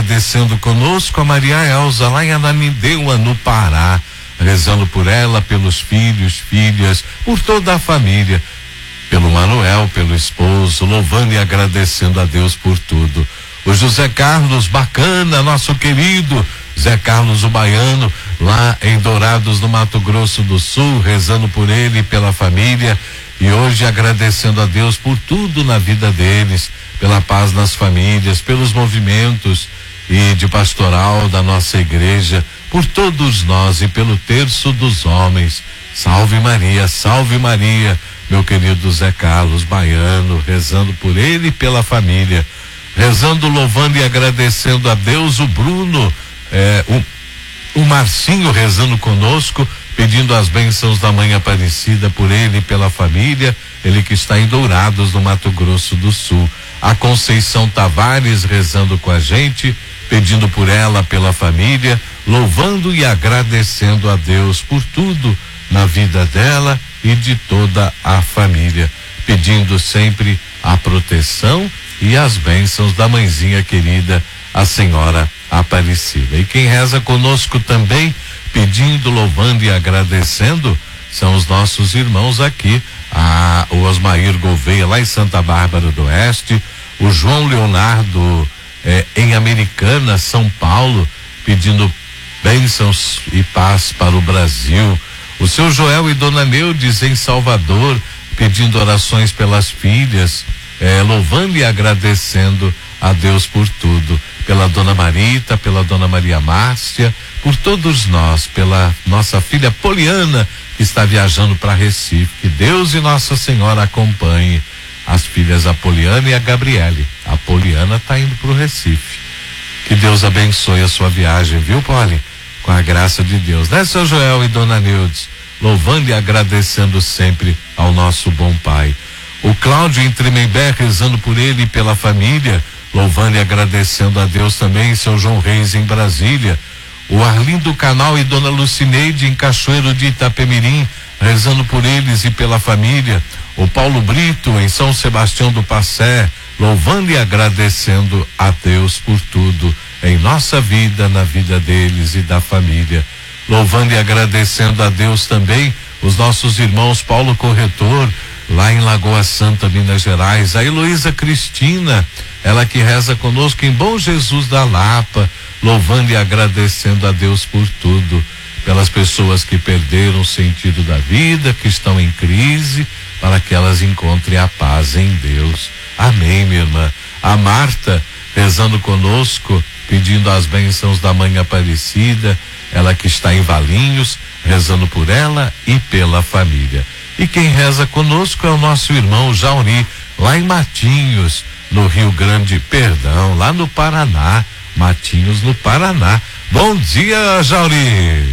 agradecendo conosco a Maria Elza, lá em Ananindeua, no Pará, rezando por ela, pelos filhos, filhas, por toda a família, pelo Manuel, pelo esposo, louvando e agradecendo a Deus por tudo. O José Carlos, bacana, nosso querido Zé Carlos, o baiano, lá em Dourados, no Mato Grosso do Sul, rezando por ele e pela família, e hoje agradecendo a Deus por tudo na vida deles, pela paz nas famílias, pelos movimentos e de pastoral da nossa igreja, por todos nós e pelo terço dos homens. Salve Maria, meu querido Zé Carlos, baiano, rezando por ele e pela família, rezando, louvando e agradecendo a Deus. O Bruno, o Marcinho rezando conosco, pedindo as bênçãos da Mãe Aparecida por ele e pela família, ele que está em Dourados, no Mato Grosso do Sul. A Conceição Tavares rezando com a gente, pedindo por ela, pela família, louvando e agradecendo a Deus por tudo na vida dela e de toda a família, pedindo sempre a proteção e as bênçãos da mãezinha querida, a Senhora Aparecida. E quem reza conosco também, pedindo, louvando e agradecendo, são os nossos irmãos aqui, o Osmair Gouveia, lá em Santa Bárbara do Oeste, o João Leonardo, em Americana, São Paulo, pedindo bênçãos e paz para o Brasil. O seu Joel e Dona Neudes em Salvador, pedindo orações pelas filhas, louvando e agradecendo a Deus por tudo, pela Dona Marita, pela Dona Maria Márcia, por todos nós, pela nossa filha Poliana, que está viajando para Recife. Que Deus e Nossa Senhora acompanhe as filhas, a Poliana e a Gabriele. A Poliana está indo para o Recife. Que Deus abençoe a sua viagem, viu, Poli? Com a graça de Deus, né, seu Joel e Dona Neudes? Louvando e agradecendo sempre ao nosso bom Pai. O Cláudio em Tremembé, rezando por ele e pela família, louvando e agradecendo a Deus também. Seu João Reis em Brasília. O Arlindo Canal e Dona Lucineide em Cachoeiro de Itapemirim, rezando por eles e pela família. O Paulo Brito em São Sebastião do Passé, louvando e agradecendo a Deus por tudo em nossa vida, na vida deles e da família. Louvando e agradecendo a Deus também os nossos irmãos Paulo Corretor, lá em Lagoa Santa, Minas Gerais. A Heloísa Cristina, ela que reza conosco em Bom Jesus da Lapa, louvando e agradecendo a Deus por tudo, pelas pessoas que perderam o sentido da vida, que estão em crise, para que elas encontrem a paz em Deus. Amém, minha irmã. A Marta rezando conosco, pedindo as bênçãos da Mãe Aparecida, ela que está em Valinhos, rezando por ela e pela família. E quem reza conosco é o nosso irmão Jauri, lá em Matinhos, no Rio Grande, lá no Paraná. Matinhos, no Paraná. Bom dia, Jauri.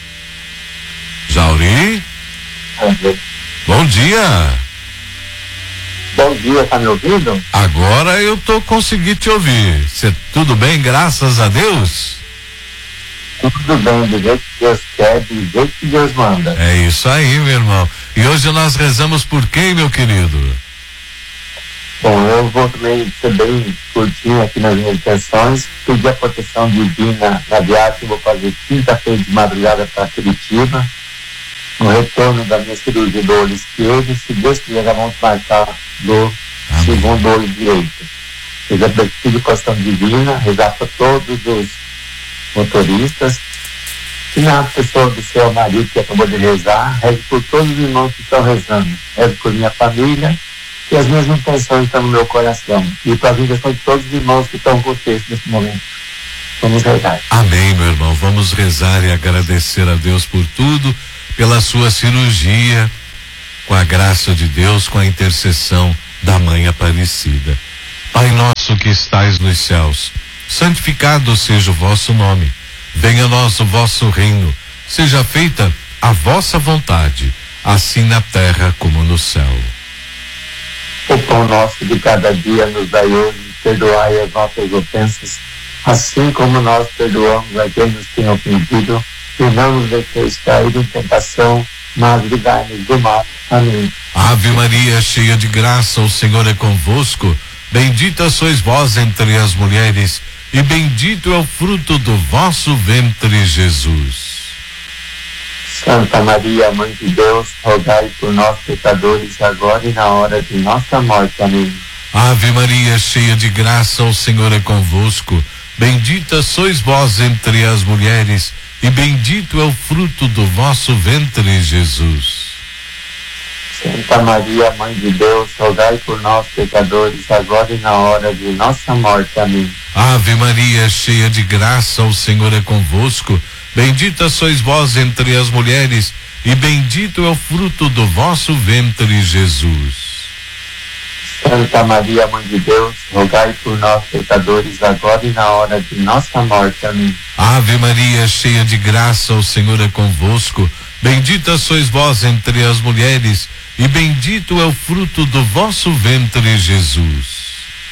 Jauri? Bom dia. Bom dia, tá me ouvindo? Agora eu tô conseguindo te ouvir. Tudo bem, graças a Deus? Tudo bem, do jeito que Deus quer, do jeito que Deus manda. É isso aí, meu irmão. E hoje nós rezamos por quem, meu querido? Bom, eu vou também ser bem curtinho aqui nas minhas intenções, pedir a proteção divina na viagem que vou fazer quinta-feira de madrugada para Curitiba, no retorno da minha cirurgia do olho esquerdo. Se Deus quiser, já vamos marcar do segundo olho direito. Rezar para tudo com a ação divina, rezar para todos os motoristas, e na pessoa do seu marido que acabou de rezar, reze por todos os irmãos que estão rezando, reze por minha família, e as minhas intenções estão no meu coração, e para a intenção de todos os irmãos que estão com vocês nesse momento. Vamos rezar. Amém, meu irmão. Vamos rezar e agradecer a Deus por tudo, pela sua cirurgia, com a graça de Deus, com a intercessão da Mãe Aparecida. Pai nosso que estais nos céus, santificado seja o vosso nome. Venha a nós o vosso reino. Seja feita a vossa vontade, assim na terra como no céu. O pão nosso de cada dia nos dai hoje, perdoai as nossas ofensas, assim como nós perdoamos a quem nos tem ofendido, e não nos deixeis cair em tentação, mas livrai-nos do mal. Amém. Ave Maria, cheia de graça, o Senhor é convosco. bendita sois vós entre as mulheres, e bendito é o fruto do vosso ventre, Jesus. Santa Maria, Mãe de Deus, rogai por nós, pecadores, agora e na hora de nossa morte. Amém. Ave Maria, cheia de graça, o Senhor é convosco. Bendita sois vós entre as mulheres, e bendito é o fruto do vosso ventre, Jesus. Santa Maria, Mãe de Deus, rogai por nós, pecadores, agora e na hora de nossa morte. Amém. Ave Maria, cheia de graça, o Senhor é convosco. Bendita sois vós entre as mulheres, e bendito é o fruto do vosso ventre, Jesus. Santa Maria, Mãe de Deus, rogai por nós, pecadores, agora e na hora de nossa morte. Amém. Ave Maria, cheia de graça, o Senhor é convosco. Bendita sois vós entre as mulheres, e bendito é o fruto do vosso ventre, Jesus.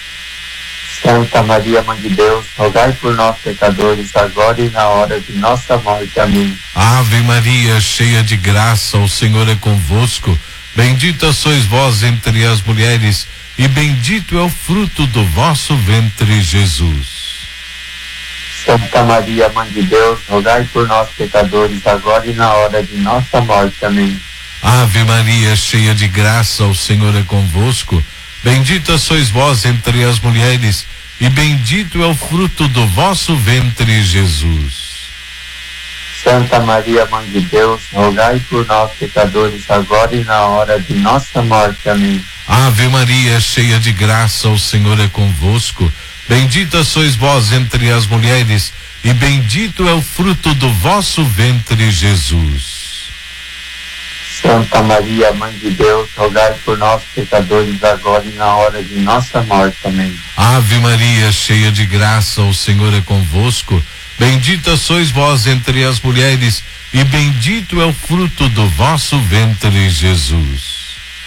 Santa Maria, Mãe de Deus, rogai por nós, pecadores, agora e na hora de nossa morte. Amém. Ave Maria, cheia de graça, o Senhor é convosco. Bendita sois vós entre as mulheres, e bendito é o fruto do vosso ventre, Jesus. Santa Maria, Mãe de Deus, rogai por nós, pecadores, agora e na hora de nossa morte. Amém. Ave Maria, cheia de graça, o Senhor é convosco. Bendita sois vós entre as mulheres, e bendito é o fruto do vosso ventre, Jesus. Santa Maria, Mãe de Deus, rogai por nós, pecadores, agora e na hora de nossa morte. Amém. Ave Maria, cheia de graça, o Senhor é convosco. Bendita sois vós entre as mulheres, e bendito é o fruto do vosso ventre, Jesus. Santa Maria, Mãe de Deus, rogai por nós, pecadores, agora e na hora de nossa morte. Amém. Ave Maria, cheia de graça, o Senhor é convosco. Bendita sois vós entre as mulheres, e bendito é o fruto do vosso ventre, Jesus.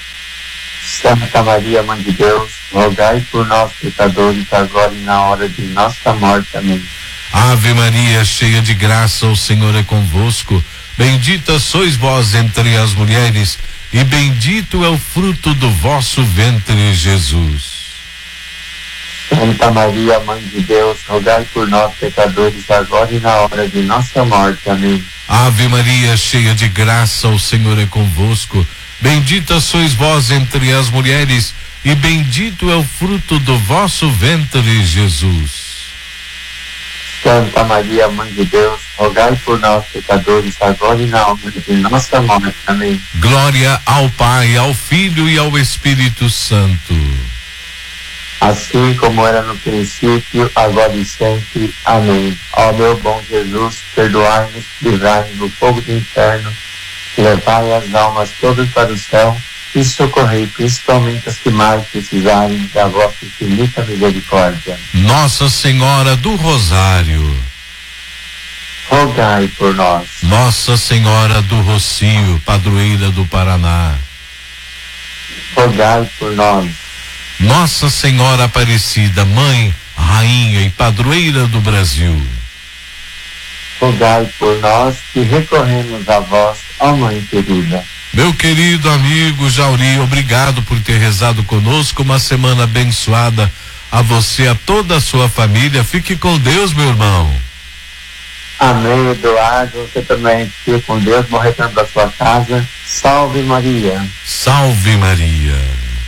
Santa Maria, Mãe de Deus, rogai por nós, pecadores, agora e na hora de nossa morte. Amém. Ave Maria, cheia de graça, o Senhor é convosco. Bendita sois vós entre as mulheres, e bendito é o fruto do vosso ventre, Jesus. Santa Maria, Mãe de Deus, rogai por nós, pecadores, agora e na hora de nossa morte. Amém. Ave Maria, cheia de graça, o Senhor é convosco. Bendita sois vós entre as mulheres, e bendito é o fruto do vosso ventre, Jesus. Santa Maria, Mãe de Deus, rogai por nós, pecadores, agora e na hora de nossa morte. Amém. Glória ao Pai, ao Filho e ao Espírito Santo. Assim como era no princípio, agora e sempre. Amém. Ó meu bom Jesus, perdoai-nos, livrai-nos do fogo do inferno, levai as almas todas para o céu e socorrei principalmente as que mais precisarem da vossa infinita misericórdia. Nossa Senhora do Rosário, rogai por nós. Nossa Senhora do Rocio, padroeira do Paraná, rogai por nós. Nossa Senhora Aparecida, Mãe, Rainha e Padroeira do Brasil, rogai por nós que recorremos a vós, ó Mãe querida. Meu querido amigo Jauri, obrigado por ter rezado conosco. Uma semana abençoada a você, a toda a sua família. Fique com Deus, meu irmão. Amém, Eduardo. Você também fique com Deus. Bom retorno da sua casa. Salve Maria. Salve Maria.